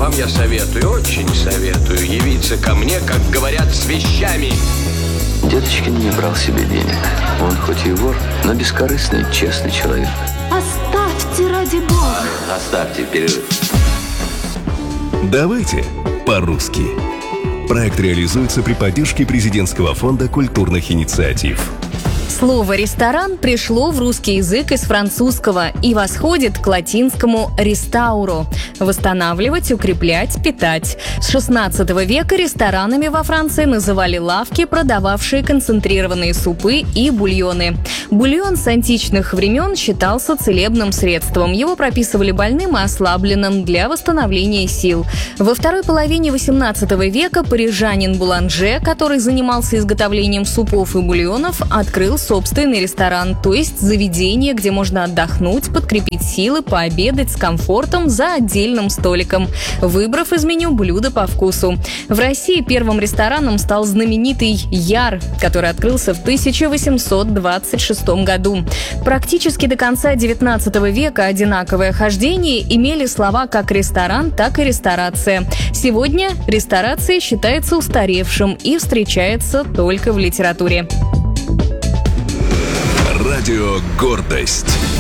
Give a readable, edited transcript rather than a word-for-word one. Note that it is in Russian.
Вам я советую, очень советую явиться ко мне, как говорят, с вещами. Деточкин не брал себе денег. Он хоть и вор, но бескорыстный, честный человек. Оставьте, ради бога. Оставьте перерыв. Давайте по-русски. Проект реализуется при поддержке Президентского фонда культурных инициатив. Слово «ресторан» пришло в русский язык из французского и восходит к латинскому «рестауро» – восстанавливать, укреплять, питать. С XVI века ресторанами во Франции называли лавки, продававшие концентрированные супы и бульоны. Бульон с античных времен считался целебным средством. Его прописывали больным и ослабленным для восстановления сил. Во второй половине XVIII века парижанин Буланже, который занимался изготовлением супов и бульонов, открыл собственный ресторан, то есть заведение, где можно отдохнуть, подкрепить силы, пообедать с комфортом за отдельным столиком, выбрав из меню блюдо по вкусу. В России первым рестораном стал знаменитый «Яр», который открылся в 1826 году. Практически до конца XIX века одинаковое хождение имели слова как «ресторан», так и «ресторация». Сегодня ресторация считается устаревшим и встречается только в литературе. Радио «Гордость».